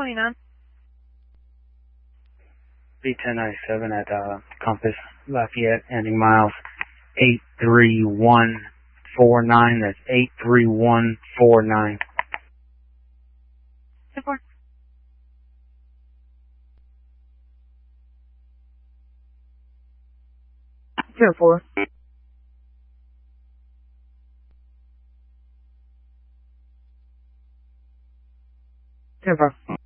29. B1097 at Compass Lafayette, ending miles 83149. That's 83149. 10-4. Zero 4. 10-4.